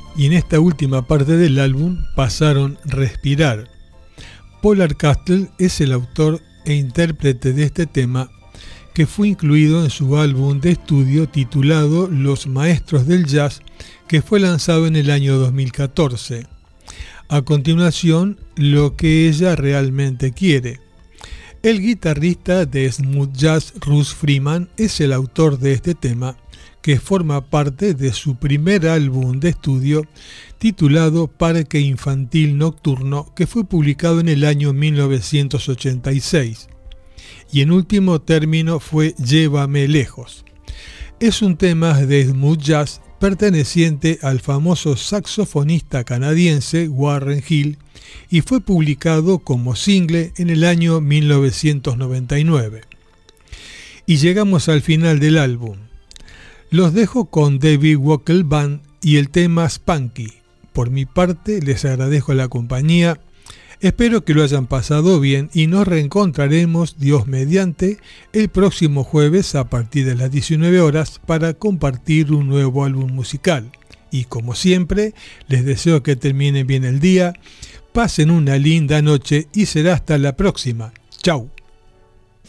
y en esta última parte del álbum pasaron Respirar. Polar Castle es el autor e intérprete de este tema, que fue incluido en su álbum de estudio titulado Los Maestros del Jazz, que fue lanzado en el año 2014. A continuación, Lo que ella realmente quiere. El guitarrista de smooth jazz Russ Freeman es el autor de este tema, que forma parte de su primer álbum de estudio titulado Parque Infantil Nocturno, que fue publicado en el año 1986. Y en último término fue Llévame lejos. Es un tema de smooth jazz perteneciente al famoso saxofonista canadiense Warren Hill y fue publicado como single en el año 1999. Y llegamos al final del álbum. Los dejo con David Wackel Band y el tema Spunky. Por mi parte, les agradezco la compañía. Espero que lo hayan pasado bien y nos reencontraremos, Dios mediante, el próximo jueves a partir de las 19 horas para compartir un nuevo álbum musical. Y como siempre, les deseo que terminen bien el día, pasen una linda noche y será hasta la próxima. Chau.